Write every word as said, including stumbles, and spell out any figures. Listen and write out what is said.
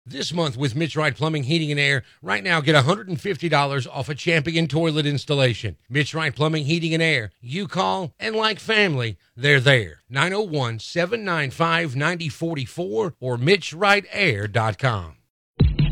This month with Mitch Wright Plumbing, Heating, and Air, right now get one hundred fifty dollars off a Champion toilet installation. Mitch Wright Plumbing, Heating, and Air. You call, and like family, they're there. nine oh one, seven nine five, nine oh four four or mitch wright air dot com.